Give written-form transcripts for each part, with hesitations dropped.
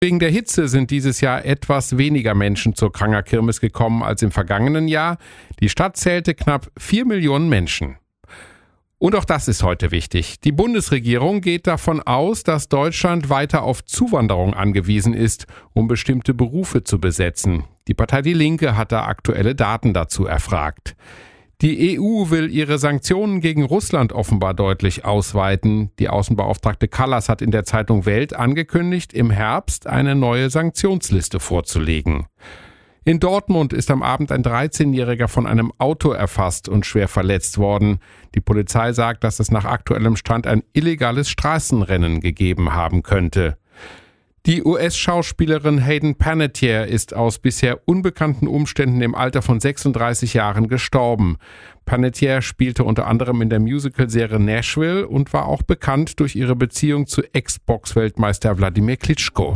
Wegen der Hitze sind dieses Jahr etwas weniger Menschen zur Kranger Kirmes gekommen als im vergangenen Jahr. Die Stadt zählte knapp 4 Millionen Menschen. Und auch das ist heute wichtig. Die Bundesregierung geht davon aus, dass Deutschland weiter auf Zuwanderung angewiesen ist, um bestimmte Berufe zu besetzen. Die Partei Die Linke hat da aktuelle Daten dazu erfragt. Die EU will ihre Sanktionen gegen Russland offenbar deutlich ausweiten. Die Außenbeauftragte Kallas hat in der Zeitung Welt angekündigt, im Herbst eine neue Sanktionsliste vorzulegen. In Dortmund ist am Abend ein 13-Jähriger von einem Auto erfasst und schwer verletzt worden. Die Polizei sagt, dass es nach aktuellem Stand ein illegales Straßenrennen gegeben haben könnte. Die US-Schauspielerin Hayden Panettiere ist aus bisher unbekannten Umständen im Alter von 36 Jahren gestorben. Panettiere spielte unter anderem in der Musical-Serie Nashville und war auch bekannt durch ihre Beziehung zu Ex-Box-Weltmeister Wladimir Klitschko.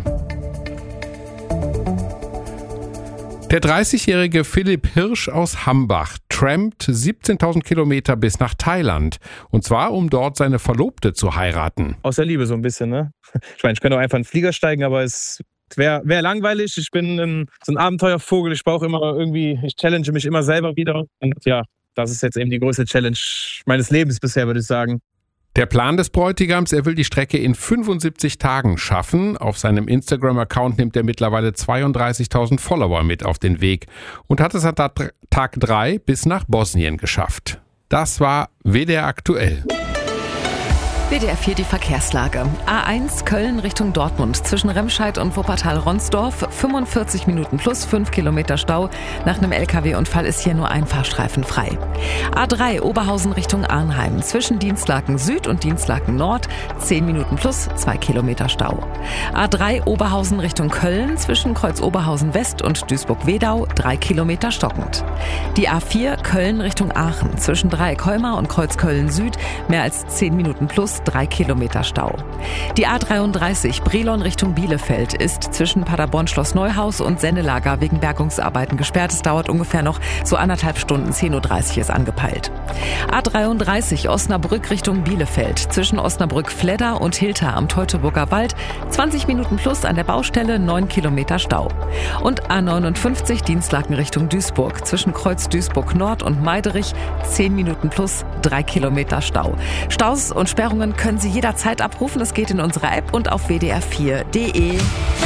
Der 30-jährige Philipp Hirsch aus Hambach trampt 17.000 Kilometer bis nach Thailand. Und zwar, um dort seine Verlobte zu heiraten. Aus der Liebe so ein bisschen, ne? Ich meine, ich könnte auch einfach in den Flieger steigen, aber es wäre langweilig. Ich bin so ein Abenteuervogel. Ich challenge mich immer selber wieder. Und ja, das ist jetzt eben die größte Challenge meines Lebens bisher, würde ich sagen. Der Plan des Bräutigams, er will die Strecke in 75 Tagen schaffen. Auf seinem Instagram-Account nimmt er mittlerweile 32.000 Follower mit auf den Weg und hat es an Tag 3 bis nach Bosnien geschafft. Das war WDR aktuell. WDR 4 die Verkehrslage. A1 Köln Richtung Dortmund zwischen Remscheid und Wuppertal-Ronsdorf 45 Minuten plus 5 Kilometer Stau. Nach einem LKW-Unfall ist hier nur ein Fahrstreifen frei. A3 Oberhausen Richtung Arnheim zwischen Dienstlaken Süd und Dienstlaken Nord 10 Minuten plus 2 Kilometer Stau. A3 Oberhausen Richtung Köln zwischen Kreuz Oberhausen West und Duisburg-Wedau 3 Kilometer stockend. Die A4 Köln Richtung Aachen zwischen Dreieck-Heumar und Kreuz Köln Süd mehr als 10 Minuten plus 3 Kilometer Stau. Die A33 Brilon Richtung Bielefeld ist zwischen Paderborn-Schloss Neuhaus und Sennelager wegen Bergungsarbeiten gesperrt. Es dauert ungefähr noch so 1,5 Stunden, 10.30 Uhr ist angepeilt. A33 Osnabrück Richtung Bielefeld zwischen Osnabrück-Fledder und Hilter am Teutoburger Wald 20 Minuten plus an der Baustelle 9 Kilometer Stau. Und A59 Dienstlaken Richtung Duisburg zwischen Kreuz Duisburg Nord und Meiderich 10 Minuten plus 3 Kilometer Stau. Staus und Sperrungen können Sie jederzeit abrufen. Das geht in unserer App und auf wdr4.de.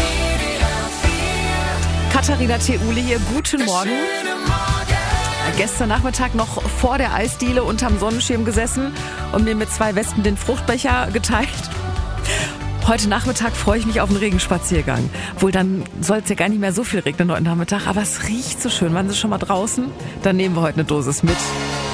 Katharina Theule hier, guten Morgen. Gestern Nachmittag noch vor der Eisdiele unterm Sonnenschirm gesessen und mir mit 2 Wespen den Fruchtbecher geteilt. Heute Nachmittag freue ich mich auf einen Regenspaziergang. Wohl, dann soll es ja gar nicht mehr so viel regnen heute Nachmittag, aber es riecht so schön. Waren Sie schon mal draußen? Dann nehmen wir heute eine Dosis mit.